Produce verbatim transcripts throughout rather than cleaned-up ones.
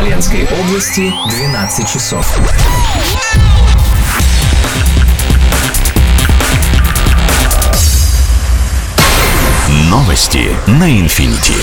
Смоленской области двенадцать часов. Новости на Инфинити.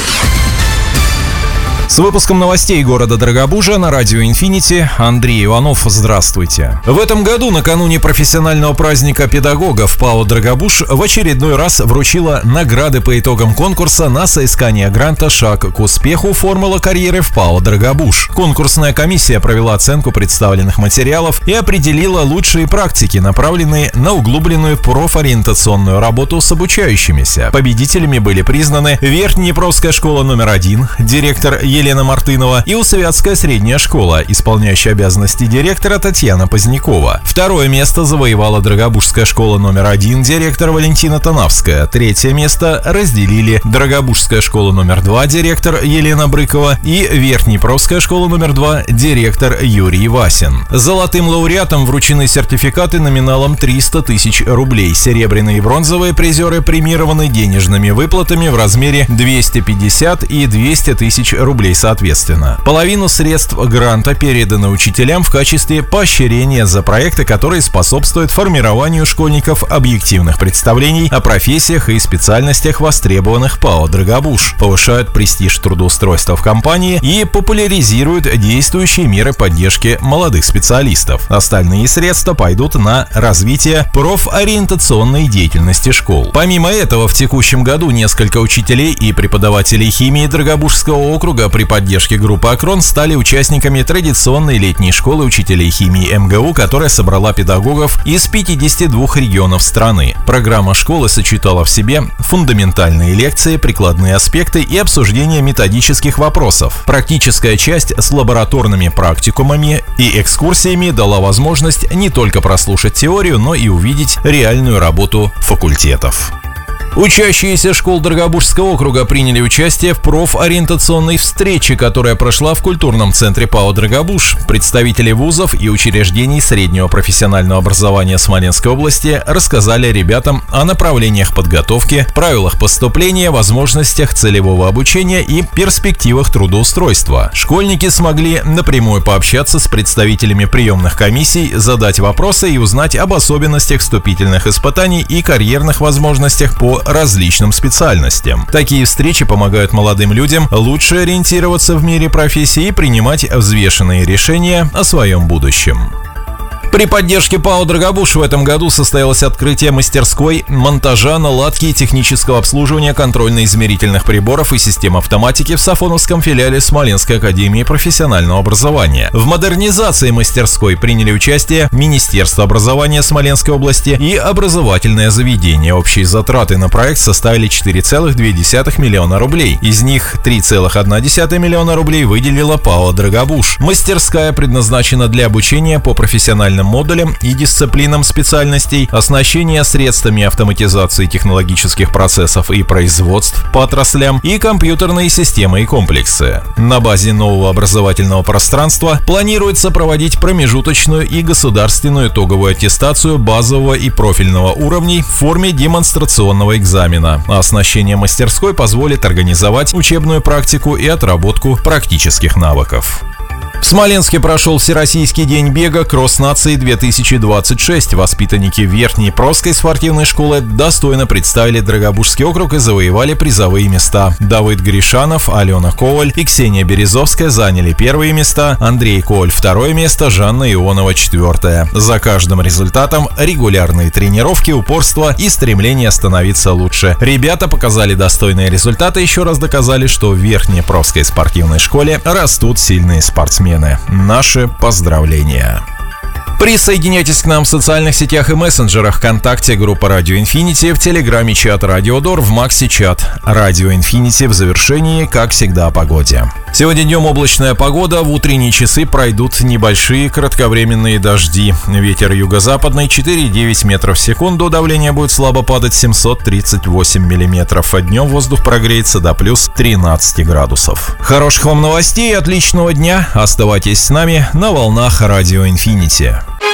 С выпуском новостей города Дорогобужа на радио Инфинити Андрей Иванов. Здравствуйте. В этом году, накануне профессионального праздника педагогов, ПАО «Дорогобуж» в очередной раз вручила награды по итогам конкурса на соискание гранта «Шаг к успеху. Формула карьеры в ПАО «Дорогобуж». Конкурсная комиссия провела оценку представленных материалов и определила лучшие практики, направленные на углубленную профориентационную работу с обучающимися. Победителями были признаны Верхнеднепровская школа номер один, директор Елена Мартынова, и Усовятская средняя школа, исполняющая обязанности директора Татьяна Позднякова. Второе место завоевала Дорогобужская школа номер один, директор Валентина Танавская. Третье место разделили Дорогобужская школа номер два, директор Елена Брыкова, и Верхнеднепровская школа номер два, директор Юрий Васин. Золотым лауреатам вручены сертификаты номиналом триста тысяч рублей. Серебряные и бронзовые призеры премированы денежными выплатами в размере двести пятьдесят и двести тысяч рублей соответственно. Половину средств гранта переданы учителям в качестве поощрения за проекты, которые способствуют формированию школьников объективных представлений о профессиях и специальностях, востребованных ПАО «Дорогобуж», повышают престиж трудоустройства в компании и популяризируют действующие меры поддержки молодых специалистов. Остальные средства пойдут на развитие профориентационной деятельности школ. Помимо этого, в текущем году несколько учителей и преподавателей химии Дорогобужского округа при поддержке группы «Акрон» стали участниками традиционной летней школы учителей химии эм гэ у, которая собрала педагогов из пятидесяти двух регионов страны. Программа школы сочетала в себе фундаментальные лекции, прикладные аспекты и обсуждение методических вопросов. Практическая часть с лабораторными практикумами и экскурсиями дала возможность не только прослушать теорию, но и увидеть реальную работу факультетов. Учащиеся школ Дорогобужского округа приняли участие в профориентационной встрече, которая прошла в культурном центре ПАО «Дорогобуж». Представители вузов и учреждений среднего профессионального образования Смоленской области рассказали ребятам о направлениях подготовки, правилах поступления, возможностях целевого обучения и перспективах трудоустройства. Школьники смогли напрямую пообщаться с представителями приемных комиссий, задать вопросы и узнать об особенностях вступительных испытаний и карьерных возможностях по различным специальностям. Такие встречи помогают молодым людям лучше ориентироваться в мире профессии и принимать взвешенные решения о своем будущем. При поддержке ПАО «Дорогобуж» в этом году состоялось открытие мастерской монтажа, наладки и технического обслуживания контрольно-измерительных приборов и систем автоматики в Сафоновском филиале Смоленской академии профессионального образования. В модернизации мастерской приняли участие Министерство образования Смоленской области и образовательное заведение. Общие затраты на проект составили четыре целых две десятых миллиона рублей. Из них три целых одна десятая миллиона рублей выделила ПАО «Дорогобуж». Мастерская предназначена для обучения по профессиональным модулям и дисциплинам специальностей, оснащения средствами автоматизации технологических процессов и производств по отраслям и компьютерные системы и комплексы. На базе нового образовательного пространства планируется проводить промежуточную и государственную итоговую аттестацию базового и профильного уровней в форме демонстрационного экзамена. А оснащение мастерской позволит организовать учебную практику и отработку практических навыков. В Смоленске прошел Всероссийский день бега «Кросс нации две тысячи двадцать шесть». Воспитанники Верхнеднепровской спортивной школы достойно представили Дорогобужский округ и завоевали призовые места. Давыд Гришанов, Алена Коваль и Ксения Березовская заняли первые места, Андрей Коваль второе место, Жанна Ионова четвертое. За каждым результатом регулярные тренировки, упорство и стремление становиться лучше. Ребята показали достойные результаты и еще раз доказали, что в Верхнеднепровской спортивной школе растут сильные спортсмены. Наши поздравления! Присоединяйтесь к нам в социальных сетях и мессенджерах: ВКонтакте, группа Радио Инфинити, в Телеграме чат Радио Дор, в Максе чат Радио Инфинити. В завершении, как всегда, о погоде. Сегодня днем облачная погода, в утренние часы пройдут небольшие кратковременные дожди. Ветер юго-западный четыре и девять метров в секунду, давление будет слабо падать семьсот тридцать восемь миллиметров, а днем воздух прогреется до плюс тринадцати градусов. Хороших вам новостей и отличного дня, оставайтесь с нами на волнах Радио Инфинити.